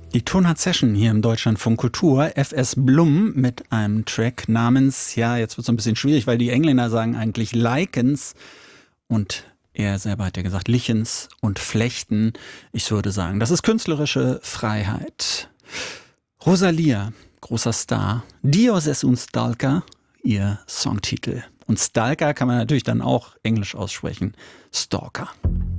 Die Tonart Session hier im Deutschlandfunk Kultur, FS Blum mit einem Track namens, ja, jetzt wird es ein bisschen schwierig, weil die Engländer sagen eigentlich Likens und er selber hat ja gesagt Lichens und Flechten. Ich würde sagen, das ist künstlerische Freiheit. Rosalia, großer Star, Dios es un Stalker, ihr Songtitel. Und Stalker kann man natürlich dann auch englisch aussprechen, Stalker.